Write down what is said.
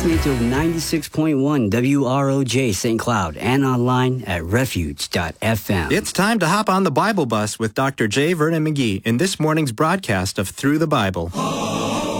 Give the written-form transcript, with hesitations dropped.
listening to 96.1 WROJ St. Cloud and online at refuge.fm. It's time to hop on the Bible bus with Dr. J. Vernon McGee in this morning's broadcast of Through the Bible.